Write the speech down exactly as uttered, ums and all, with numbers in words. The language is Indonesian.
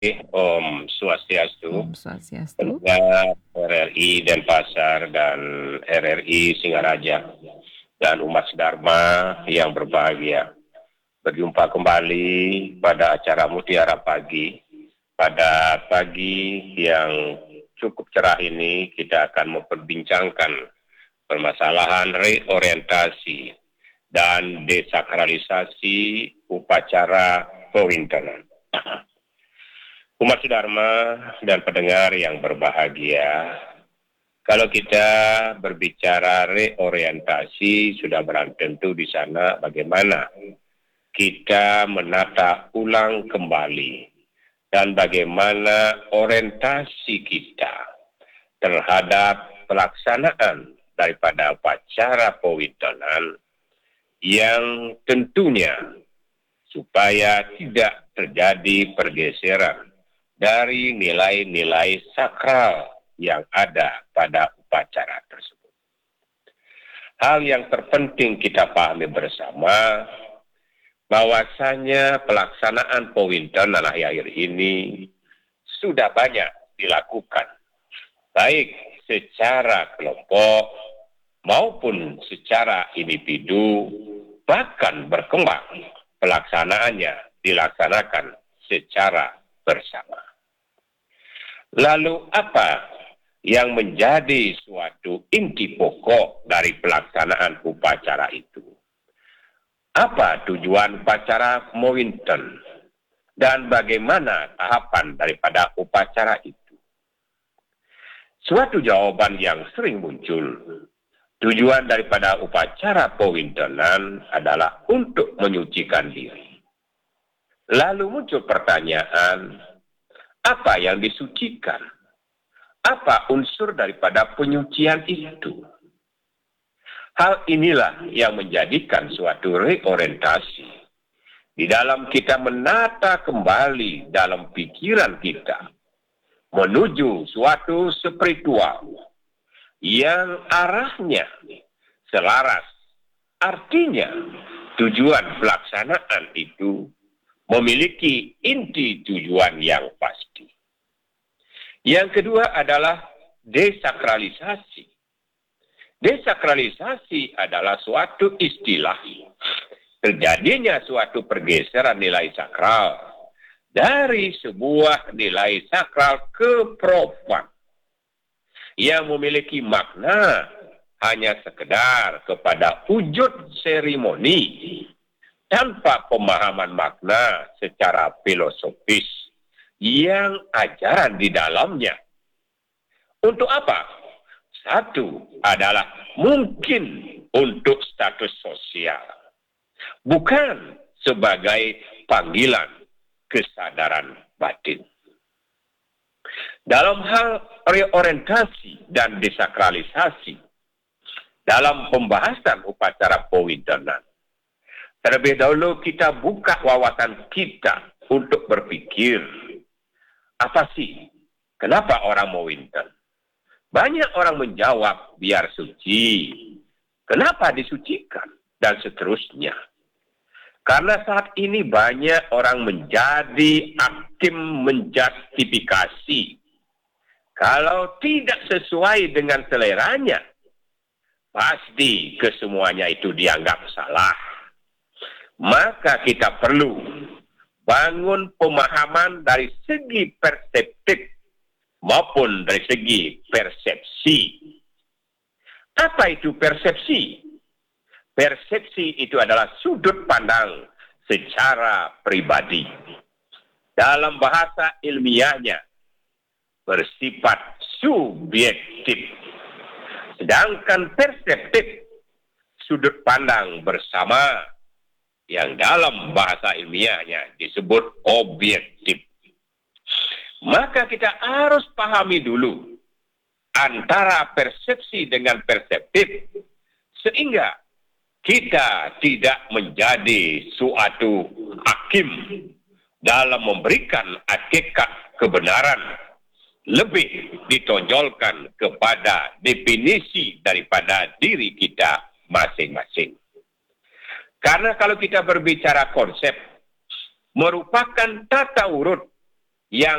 Om Swastiastu, Om Swastiastu. pendengar R R I Denpasar dan R R I Singaraja dan umat Dharma yang berbahagia. Berjumpa kembali pada acara Mutiara Pagi. Pada pagi yang cukup cerah ini kita akan memperbincangkan permasalahan reorientasi dan desakralisasi upacara pewintenan. Umat Dharma dan pendengar yang berbahagia, kalau kita berbicara reorientasi, sudah barang tentu di sana bagaimana kita menata ulang kembali dan bagaimana orientasi kita terhadap pelaksanaan daripada upacara pewintenan yang tentunya supaya tidak terjadi pergeseran dari nilai-nilai sakral yang ada pada upacara tersebut. Hal yang terpenting kita pahami bersama, bahwasanya pelaksanaan pewintenan akhir-akhir ini sudah banyak dilakukan, baik secara kelompok maupun secara individu, bahkan berkembang pelaksanaannya dilaksanakan secara bersama. Lalu apa yang menjadi suatu inti pokok dari pelaksanaan upacara itu? Apa tujuan upacara pewintenan dan bagaimana tahapan daripada upacara itu? Suatu jawaban yang sering muncul, tujuan daripada upacara pewintenan adalah untuk menyucikan diri. Lalu muncul pertanyaan, apa yang disucikan? Apa unsur daripada penyucian itu? Hal inilah yang menjadikan suatu reorientasi di dalam kita menata kembali dalam pikiran kita menuju suatu spiritual yang arahnya selaras. Artinya tujuan pelaksanaan itu memiliki inti tujuan yang pasti. Yang kedua adalah desakralisasi. Desakralisasi adalah suatu istilah terjadinya suatu pergeseran nilai sakral dari sebuah nilai sakral ke profan yang memiliki makna hanya sekedar kepada wujud seremoni tanpa pemahaman makna secara filosofis yang ajaran di dalamnya. Untuk apa? Satu adalah mungkin untuk status sosial, bukan sebagai panggilan kesadaran batin. Dalam hal reorientasi dan desakralisasi, dalam pembahasan upacara pewintenan, terlebih dahulu kita buka wawasan kita untuk berpikir, apa sih? Kenapa orang mau winter? Banyak orang menjawab, biar suci. Kenapa disucikan? Dan seterusnya. Karena saat ini banyak orang menjadi hakim menjustifikasi. Kalau tidak sesuai dengan seleranya, pasti kesemuanya itu dianggap salah. Maka kita perlu bangun pemahaman dari segi perseptif maupun dari segi persepsi. Apa itu persepsi? Persepsi itu adalah sudut pandang secara pribadi. Dalam bahasa ilmiahnya bersifat subjektif. Sedangkan perseptif sudut pandang bersama yang dalam bahasa ilmiahnya disebut objektif. Maka kita harus pahami dulu antara persepsi dengan perseptif sehingga kita tidak menjadi suatu hakim dalam memberikan hakikat kebenaran, lebih ditonjolkan kepada definisi daripada diri kita masing-masing. Karena kalau kita berbicara konsep, merupakan tata urut yang